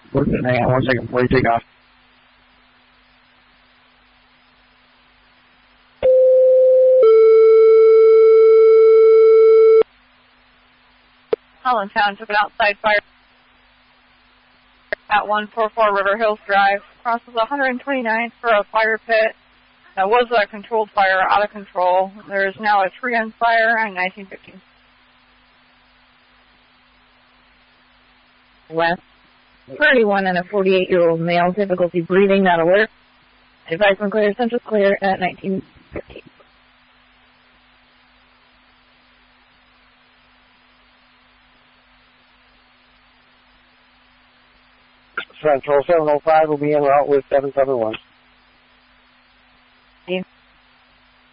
Hang on 1 second before you take off. Allentown took an outside fire at 144 River Hills Drive. Crosses 129th for a fire pit. That was a controlled fire, out of control. There is now a tree on fire on 1915. West. 31 and a 48-year-old male, difficulty breathing, not alert. Advice from clear, central clear at 1915. Central 705 will be en route with 771.